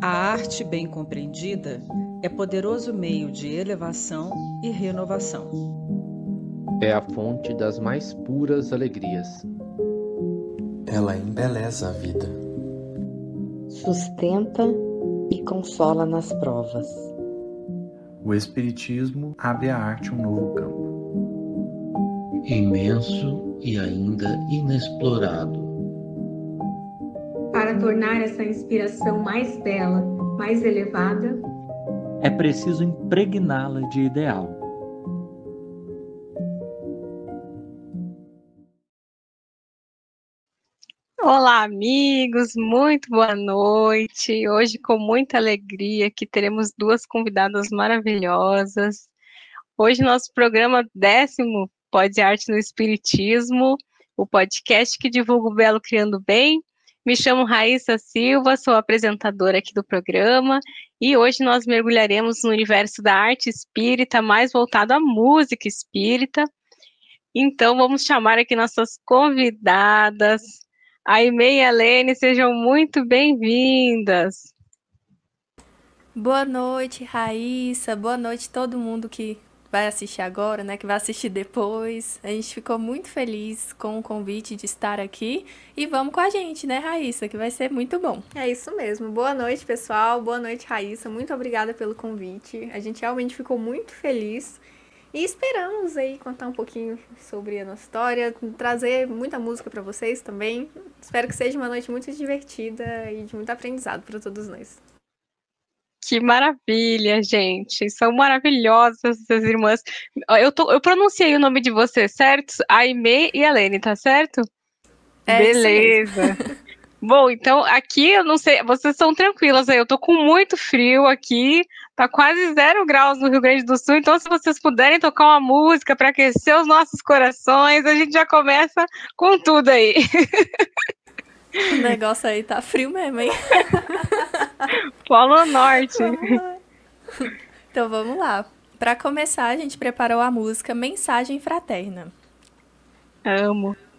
A arte bem compreendida é poderoso meio de elevação e renovação. É a fonte das mais puras alegrias. Ela embeleza a vida. Sustenta e consola nas provas. O Espiritismo abre à arte um novo campo. Imenso e ainda inexplorado. Para tornar essa inspiração mais bela, mais elevada, é preciso impregná-la de ideal. Olá, amigos, muito boa noite. Hoje, com muita alegria, que teremos duas convidadas maravilhosas. Hoje, nosso programa 10º Pode Arte no Espiritismo, o podcast que divulga o belo criando bem. Me chamo Raíssa Silva, sou apresentadora aqui do programa e hoje nós mergulharemos no universo da arte espírita, mais voltado à música espírita. Então, vamos chamar aqui nossas convidadas. Aimee e a Lene, sejam muito bem-vindas. Boa noite, Raíssa. Boa noite todo mundo que vai assistir agora, né? Que vai assistir depois. A gente ficou muito feliz com o convite de estar aqui. E vamos com a gente, né, Raíssa? Que vai ser muito bom. É isso mesmo. Boa noite, pessoal. Boa noite, Raíssa. Muito obrigada pelo convite. A gente realmente ficou muito feliz. E esperamos aí contar um pouquinho sobre a nossa história, trazer muita música para vocês também. Espero que seja uma noite muito divertida e de muito aprendizado para todos nós. Que maravilha, gente. São maravilhosas essas irmãs. Eu pronunciei o nome de vocês, certo? Aimee e a Lene, tá certo? É beleza. Bom, então aqui eu não sei, vocês são tranquilas aí, eu tô com muito frio aqui, tá quase 0 graus no Rio Grande do Sul, então se vocês puderem tocar uma música para aquecer os nossos corações, a gente já começa com tudo aí. O negócio aí tá frio mesmo, hein? Polo Norte. Então vamos lá. Para começar, a gente preparou a música Mensagem Fraterna. Amo.